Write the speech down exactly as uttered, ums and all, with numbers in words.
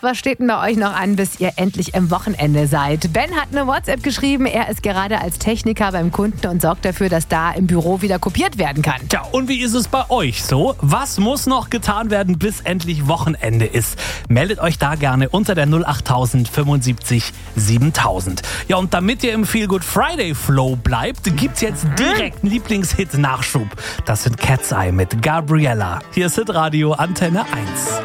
was steht denn bei euch noch an, bis ihr endlich im Wochenende seid? Ben hat eine WhatsApp geschrieben, er ist gerade als Techniker beim Kunden und sorgt dafür, dass da im Büro wieder kopiert werden kann. Tja, und wie ist es bei euch so? Was muss noch getan werden, bis endlich Wochenende ist? Meldet euch da gerne unter der null acht tausend fünfundsiebzig siebentausend. Ja, und damit ihr im Feel Good Friday Flow bleibt, gibt's jetzt direkt einen Lieblingshit-Nachschub. Das sind Cat's Eye mit Gabriella. Hier ist Hitradio Antenne eins.